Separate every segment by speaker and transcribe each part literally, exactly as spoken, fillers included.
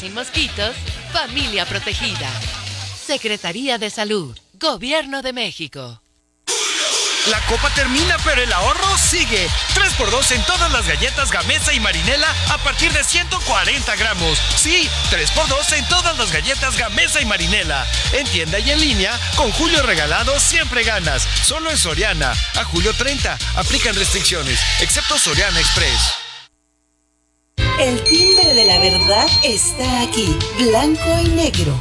Speaker 1: sin mosquitos, familia protegida. Secretaría de Salud, Gobierno de México.
Speaker 2: La copa termina, pero el ahorro sigue. tres por dos en todas las galletas Gamesa y Marinela a partir de ciento cuarenta gramos. Sí, tres por dos en todas las galletas Gamesa y Marinela. En tienda y en línea, con Julio Regalado siempre ganas. Solo en Soriana. A julio treinta. Aplican restricciones, excepto Soriana Express.
Speaker 3: El timbre de la verdad está aquí, blanco y negro.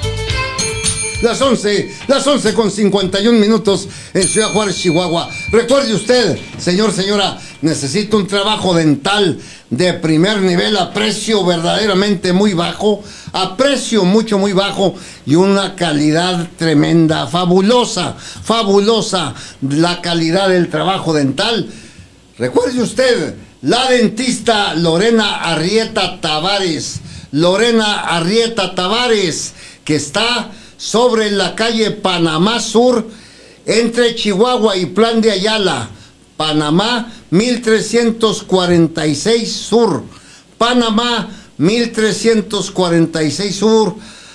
Speaker 4: Las once, las once con cincuenta y un minutos en Ciudad Juárez, Chihuahua. Recuerde usted, señor, señora, necesita un trabajo dental de primer nivel a precio verdaderamente muy bajo, a precio mucho, muy bajo y una calidad tremenda, fabulosa, fabulosa, la calidad del trabajo dental. Recuerde usted, la dentista Lorena Arrieta Tavares, Lorena Arrieta Tavares, que está sobre la calle Panamá Sur, entre Chihuahua y Plan de Ayala, Panamá mil trescientos cuarenta y seis Sur, Panamá mil trescientos cuarenta y seis Sur,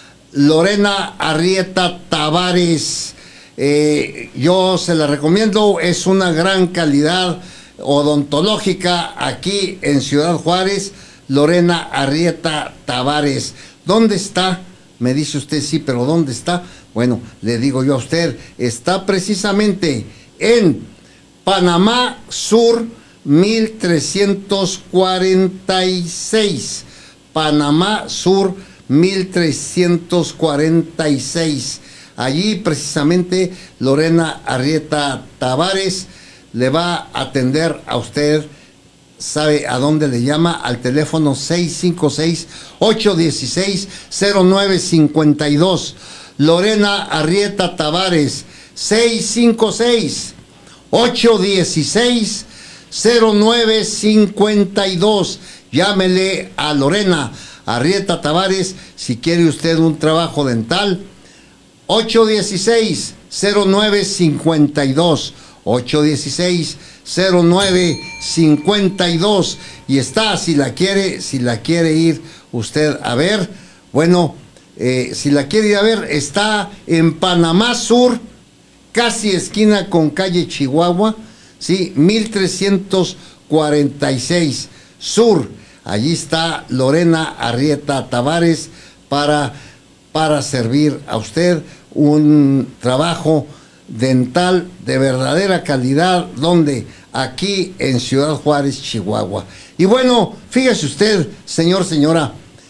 Speaker 4: Lorena Arrieta Tavares. Eh, yo se la recomiendo, es una gran calidad odontológica aquí en Ciudad Juárez. Lorena Arrieta Tavares. ¿Dónde está? Me dice usted, sí, pero ¿dónde está? Bueno, le digo yo a usted, está precisamente en Panamá Sur mil trescientos cuarenta y seis. Panamá Sur mil trescientos cuarenta y seis. Allí precisamente Lorena Arrieta Tavares le va a atender a usted. ¿Sabe a dónde le llama? Al teléfono seis cinco seis, ocho uno seis, cero nueve cinco dos. Lorena Arrieta Tavares, seis cinco seis, ocho uno seis, cero nueve cinco dos. Llámele a Lorena Arrieta Tavares si quiere usted un trabajo dental. ocho uno seis, cero nueve cinco dos. ocho uno seis, cero nueve cinco dos. Y está, si la quiere, si la quiere ir usted a ver, bueno, eh, si la quiere ir a ver, está en Panamá Sur, casi esquina con calle Chihuahua, sí, mil trescientos cuarenta y seis Sur. Allí está Lorena Arrieta Tavares para, para servir a usted un trabajo dental de verdadera calidad, donde aquí en Ciudad Juárez, Chihuahua. Y bueno, fíjese usted, señor, señora,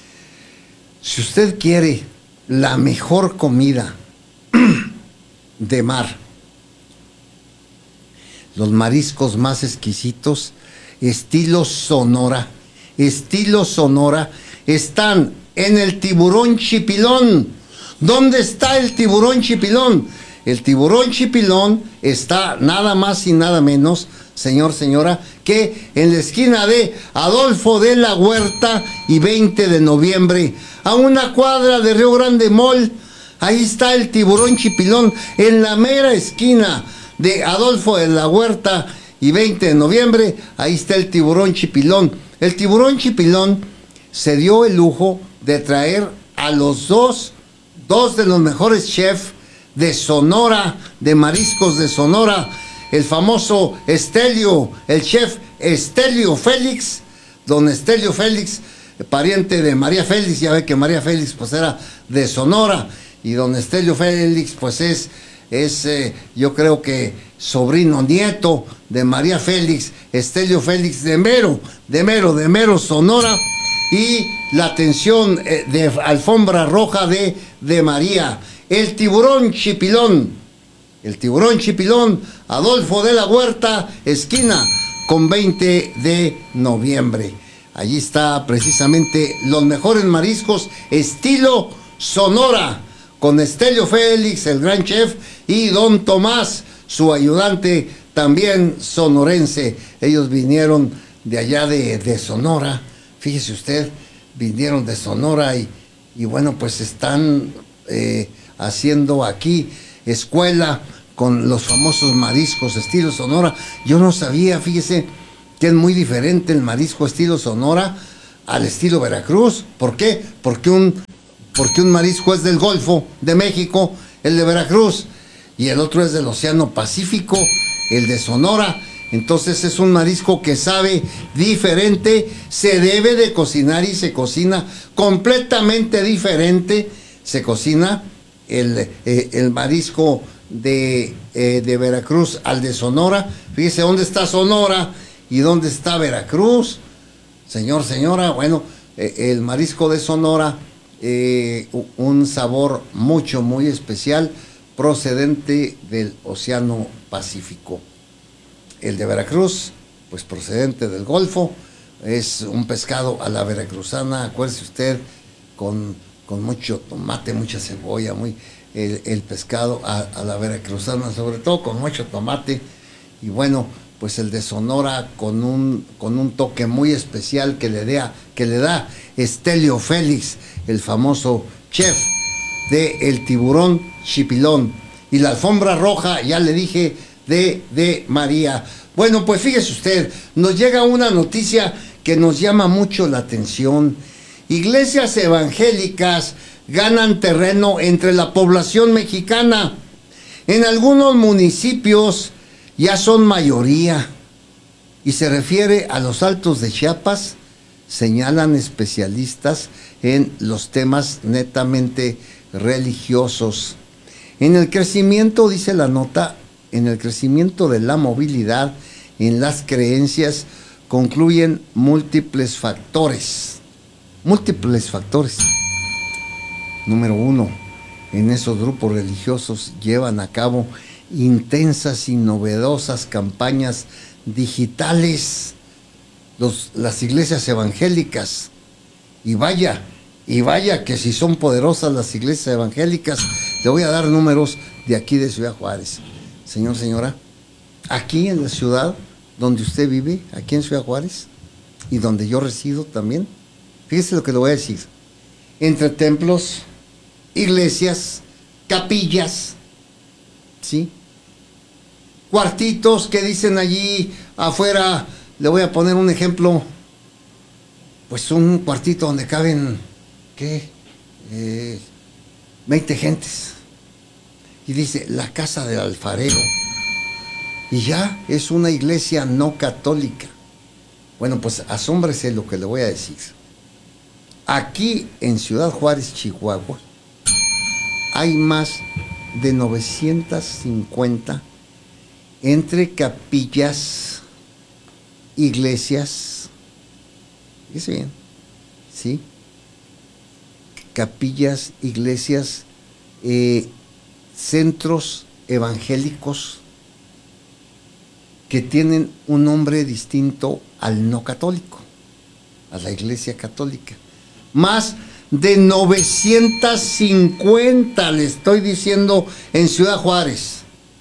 Speaker 4: si usted quiere la mejor comida de mar, los mariscos más exquisitos, estilo Sonora, estilo Sonora, están en el Tiburón Chipilón. ¿Dónde está el Tiburón Chipilón? El Tiburón Chipilón está nada más y nada menos, señor, señora, que en la esquina de Adolfo de la Huerta y veinte de noviembre, a una cuadra de Río Grande Mall. Ahí está el Tiburón Chipilón, en la mera esquina de Adolfo de la Huerta y veinte de noviembre. Ahí está el Tiburón Chipilón. El Tiburón Chipilón se dio el lujo de traer a los dos, dos de los mejores chefs de Sonora, de mariscos de Sonora, el famoso Estelio, el chef Estelio Félix, don Estelio Félix, pariente de María Félix. Ya ve que María Félix pues era de Sonora, y don Estelio Félix pues es, es eh, yo creo que sobrino nieto de María Félix, Estelio Félix de Mero, de Mero, de Mero, Sonora, y la atención eh, de alfombra roja de, de María. El Tiburón Chipilón, el Tiburón Chipilón, Adolfo de la Huerta, esquina con veinte de noviembre. Allí está precisamente los mejores mariscos, estilo Sonora, con Estelio Félix, el gran chef, y don Tomás, su ayudante, también sonorense. Ellos vinieron de allá de, de Sonora, fíjese usted, vinieron de Sonora y, y bueno, pues están eh, haciendo aquí escuela con los famosos mariscos estilo Sonora. Yo no sabía, fíjese, que es muy diferente el marisco estilo Sonora al estilo Veracruz. ¿Por qué? Porque un, porque un marisco es del Golfo de México, el de Veracruz, y el otro es del Océano Pacífico, el de Sonora. Entonces es un marisco que sabe diferente, se debe de cocinar y se cocina completamente diferente. Se cocina el, eh, el marisco de, eh, de Veracruz al de Sonora. Fíjese dónde está Sonora y dónde está Veracruz. Señor, señora, bueno, eh, el marisco de Sonora, eh, un sabor mucho, muy especial, procedente del Océano Pacífico. El de Veracruz, pues procedente del Golfo, es un pescado a la veracruzana, acuérdese usted, con, con mucho tomate, mucha cebolla, muy el, el pescado a, a la veracruzana, sobre todo con mucho tomate. Y bueno, pues el de Sonora con un, con un toque muy especial que le, da, que le da Estelio Félix, el famoso chef de El Tiburón Chipilón. Y la alfombra roja, ya le dije, de, de María. Bueno, pues fíjese usted, nos llega una noticia que nos llama mucho la atención. Iglesias evangélicas ganan terreno entre la población mexicana. En algunos municipios ya son mayoría, y se refiere a los Altos de Chiapas, señalan especialistas en los temas netamente religiosos. En el crecimiento, dice la nota, en el crecimiento de la movilidad, en las creencias, concluyen múltiples factores. Múltiples factores. Número uno, en esos grupos religiosos llevan a cabo intensas y novedosas campañas digitales. Los, las iglesias evangélicas. Y vaya, y vaya que si son poderosas las iglesias evangélicas. Le voy a dar números de aquí de Ciudad Juárez. Señor, señora, aquí en la ciudad donde usted vive, aquí en Ciudad Juárez, y donde yo resido también, fíjese lo que le voy a decir. Entre templos, iglesias, capillas, ¿sí? Cuartitos que dicen allí afuera, le voy a poner un ejemplo, pues un cuartito donde caben, ¿qué? Eh, veinte gentes. Y dice, la casa del alfarero. Y ya es una iglesia no católica. Bueno, pues asómbrese lo que le voy a decir. Aquí en Ciudad Juárez, Chihuahua, hay más de novecientas cincuenta entre capillas, iglesias, fíjese bien, ¿sí? Capillas, iglesias, eh, centros evangélicos que tienen un nombre distinto al no católico, a la iglesia católica. Más de novecientas cincuenta, le estoy diciendo, en Ciudad Juárez.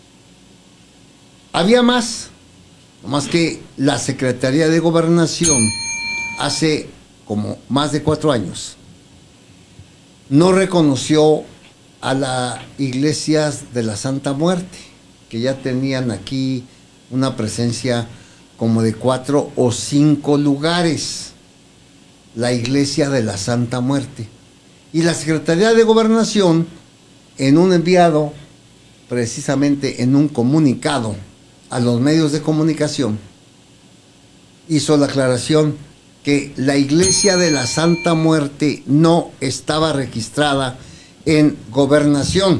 Speaker 4: Había más, más que la Secretaría de Gobernación hace como más de cuatro años no reconoció a las iglesias de la Santa Muerte, que ya tenían aquí una presencia como de cuatro o cinco lugares, la iglesia de la Santa Muerte. Y la Secretaría de Gobernación, en un enviado, precisamente en un comunicado a los medios de comunicación, hizo la aclaración que la iglesia de la Santa Muerte no estaba registrada en Gobernación.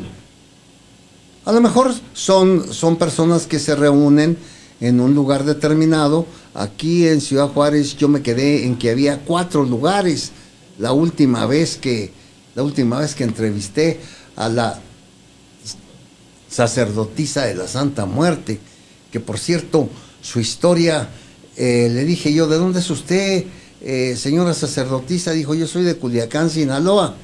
Speaker 4: A lo mejor son, son personas que se reúnen en un lugar determinado. Aquí en Ciudad Juárez yo me quedé en que había cuatro lugares. La última vez que, la última vez que entrevisté a la sacerdotisa de la Santa Muerte, que por cierto, su historia, eh, le dije yo, ¿de dónde es usted, eh, señora sacerdotisa? Dijo, yo soy de Culiacán, Sinaloa.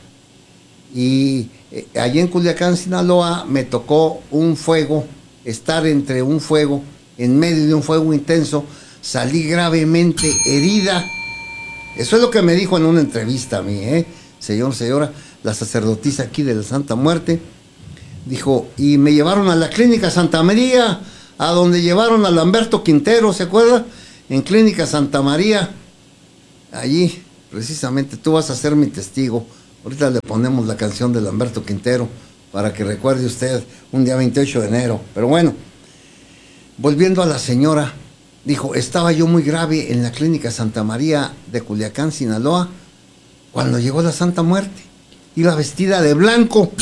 Speaker 4: Y eh, allí en Culiacán, Sinaloa, me tocó un fuego, estar entre un fuego, en medio de un fuego intenso, salí gravemente herida. Eso es lo que me dijo en una entrevista a mí, ¿eh? Señor, señora, la sacerdotisa aquí de la Santa Muerte. Dijo, y me llevaron a la clínica Santa María, a donde llevaron a Lamberto Quintero, ¿se acuerda? En clínica Santa María, allí, precisamente tú vas a ser mi testigo. Ahorita le ponemos la canción de Lamberto Quintero para que recuerde usted un día veintiocho de enero. Pero bueno, volviendo a la señora, dijo, estaba yo muy grave en la clínica Santa María de Culiacán, Sinaloa, cuando llegó la Santa Muerte. Iba vestida de blanco.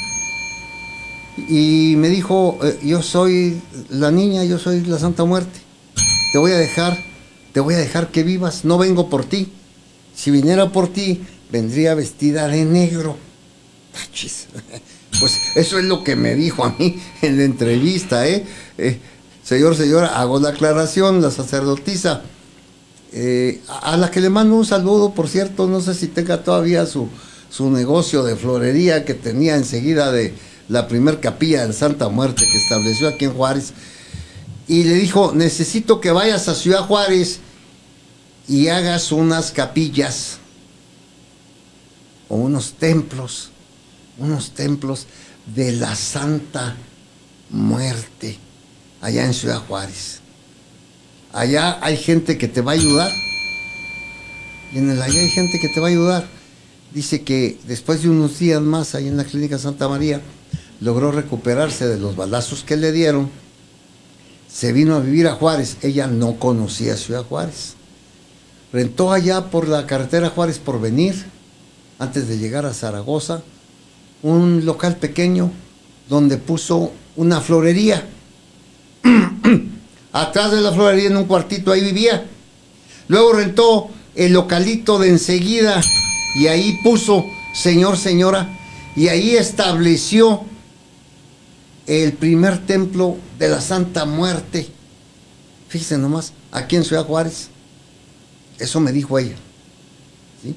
Speaker 4: Y me dijo, eh, yo soy la niña, yo soy la Santa Muerte. Te voy a dejar, te voy a dejar que vivas, no vengo por ti. Si viniera por ti, vendría vestida de negro. Tachis. Pues eso es lo que me dijo a mí en la entrevista, ¿eh? eh señor, señora, hago la aclaración, la sacerdotisa, eh, a la que le mando un saludo, por cierto, no sé si tenga todavía su, su negocio de florería que tenía enseguida de la primer capilla de Santa Muerte que estableció aquí en Juárez, y le dijo, necesito que vayas a Ciudad Juárez y hagas unas capillas o unos templos, unos templos de la Santa Muerte allá en Ciudad Juárez. Allá hay gente que te va a ayudar, y en el allá hay gente que te va a ayudar. Dice que después de unos días más ahí en la clínica Santa María logró recuperarse de los balazos que le dieron, se vino a vivir a Juárez. Ella no conocía Ciudad Juárez, rentó allá por la carretera Juárez Porvenir, antes de llegar a Zaragoza, un local pequeño donde puso una florería. Atrás de la florería, en un cuartito, ahí vivía. Luego rentó el localito de enseguida y ahí puso señor, señora, y ahí estableció el primer templo de la Santa Muerte. Fíjense nomás, aquí en Ciudad Juárez. Eso me dijo ella, ¿sí?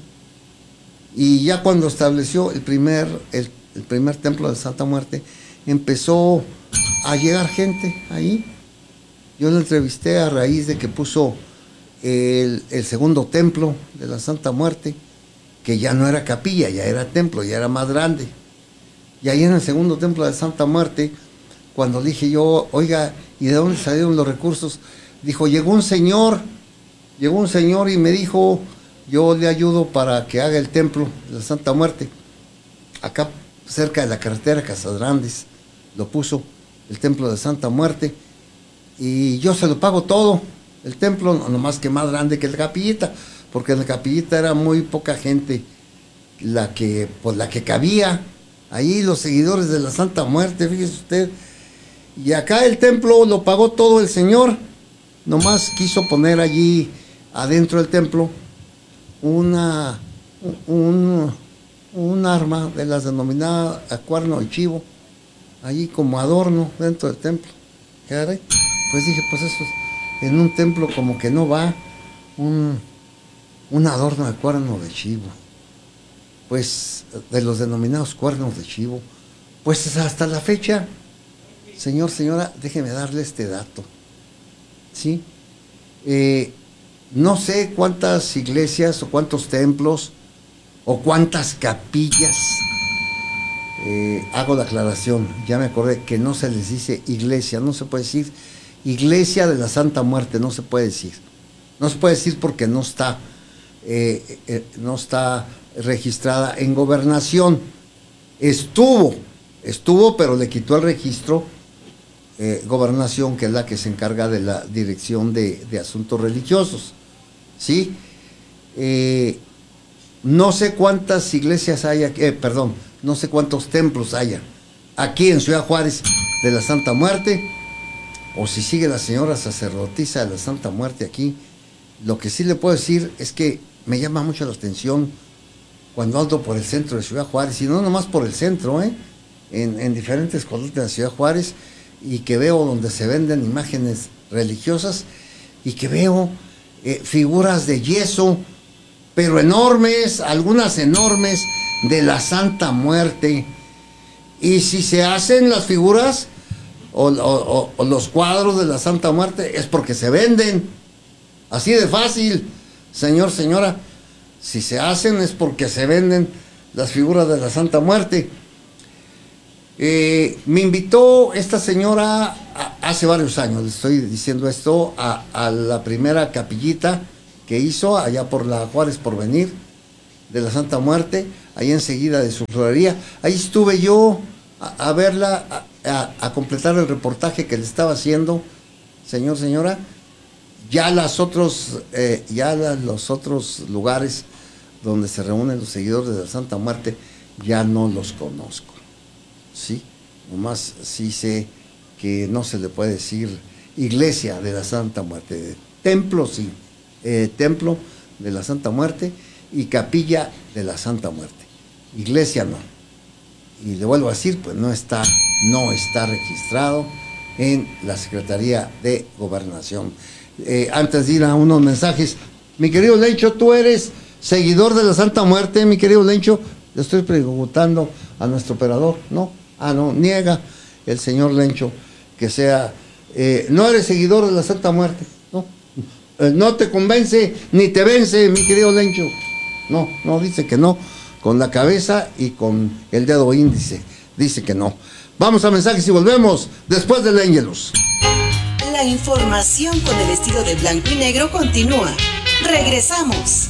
Speaker 4: Y ya cuando estableció el primer, el, el primer templo de la Santa Muerte, empezó a llegar gente ahí. Yo la entrevisté a raíz de que puso el, el segundo templo de la Santa Muerte, que ya no era capilla, ya era templo, ya era más grande. Y ahí en el segundo templo de Santa Muerte, cuando dije yo, oiga, ¿y de dónde salieron los recursos? Dijo, llegó un señor, llegó un señor y me dijo, yo le ayudo para que haga el templo de la Santa Muerte. Acá cerca de la carretera Casas Grandes, lo puso el templo de Santa Muerte, y yo se lo pago todo, el templo, no más que más grande que la capillita, porque en la capillita era muy poca gente la que, pues la que cabía, ahí los seguidores de la Santa Muerte, fíjese usted, y acá el templo lo pagó todo el señor, nomás quiso poner allí adentro del templo una, un, un arma de las denominadas a cuerno de chivo, allí como adorno dentro del templo. Caray, pues dije, pues eso en un templo como que no va un, un adorno de cuerno de chivo, pues de los denominados cuernos de chivo. Pues hasta la fecha, señor, señora, déjeme darle este dato, ¿sí? Eh, no sé cuántas iglesias o cuántos templos o cuántas capillas. Eh, hago la aclaración, ya me acordé que no se les dice iglesia, no se puede decir iglesia de la Santa Muerte, no se puede decir, no se puede decir porque no está, eh, eh, no está registrada en gobernación. Estuvo, estuvo, pero le quitó el registro eh, gobernación, que es la que se encarga de la dirección de, de asuntos religiosos, ¿sí? Eh, no sé cuántas iglesias hay aquí, eh, perdón, no sé cuántos templos haya aquí en Ciudad Juárez de la Santa Muerte, o si sigue la señora sacerdotisa de la Santa Muerte aquí. Lo que sí le puedo decir es que me llama mucho la atención cuando ando por el centro de Ciudad Juárez, y no nomás por el centro, ¿eh? en, en diferentes colonias de Ciudad Juárez, y que veo donde se venden imágenes religiosas, y que veo eh, figuras de yeso, pero enormes, algunas enormes, de la Santa Muerte. Y si se hacen las figuras o, o, o los cuadros de la Santa Muerte, es porque se venden. Así de fácil, señor, señora. Si se hacen es porque se venden las figuras de la Santa Muerte. Eh, me invitó esta señora a, hace varios años, le estoy diciendo esto, a, a la primera capillita que hizo allá por la Juárez Porvenir, de la Santa Muerte, ahí enseguida de su florería. Ahí estuve yo a, a verla, a, a, a completar el reportaje que le estaba haciendo, señor, señora. Ya las otros, eh, ya la, los otros lugares donde se reúnen los seguidores de la Santa Muerte, ya no los conozco, ¿sí? Nomás sí sé que no se le puede decir iglesia de la Santa Muerte, templo sí, eh, templo de la Santa Muerte y capilla de la Santa Muerte, iglesia no. Y le vuelvo a decir, pues no está, no está registrado en la Secretaría de Gobernación. Eh, antes de ir a unos mensajes, mi querido Lencho, ¿tú eres seguidor de la Santa Muerte, mi querido Lencho? Le estoy preguntando a nuestro operador, ¿no? Ah, no, niega el señor Lencho que sea, eh, no eres seguidor de la Santa Muerte, ¿no? Eh, no te convence ni te vence, mi querido Lencho. No, no, dice que no, con la cabeza y con el dedo índice, dice que no. Vamos a mensajes y volvemos después del Ángelus.
Speaker 3: La información con el estilo de blanco y negro continúa. Regresamos.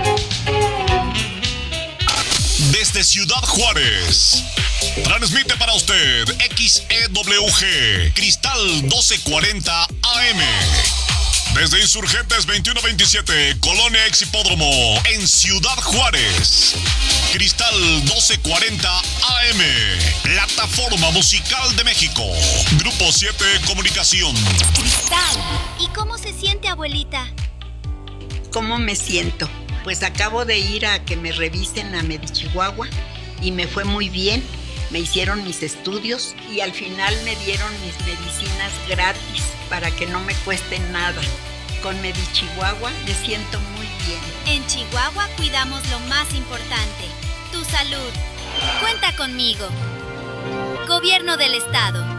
Speaker 5: Desde Ciudad Juárez, transmite para usted X E W G, Cristal doce cuarenta A M. Desde Insurgentes veintiuno veintisiete, Colonia Ex Hipódromo, en Ciudad Juárez. Cristal doce cuarenta A M, Plataforma Musical de México. Grupo siete Comunicación.
Speaker 6: Cristal, ¿y cómo se siente, abuelita?
Speaker 7: ¿Cómo me siento? Pues acabo de ir a que me revisen a Medichihuahua y me fue muy bien. Me hicieron mis estudios y al final me dieron mis medicinas gratis para que no me cuesten nada. Con Medichihuahua me siento muy bien.
Speaker 6: En Chihuahua cuidamos lo más importante, tu salud. Cuenta conmigo. Gobierno del Estado.